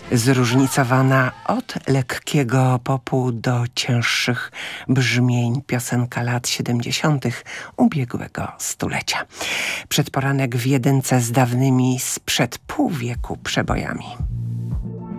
Zróżnicowana od lekkiego popu do cięższych brzmień piosenka lat 70. ubiegłego stulecia. Przedporanek w jedynce z dawnymi sprzed pół wieku przebojami.